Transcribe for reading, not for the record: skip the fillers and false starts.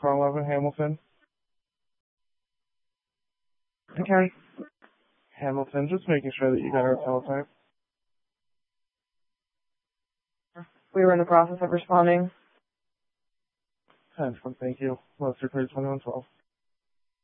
car 11 Hamilton. Okay. Hamilton, just making sure that you got our teletype. We were in the process of responding. 10, thank you. Lester 2112.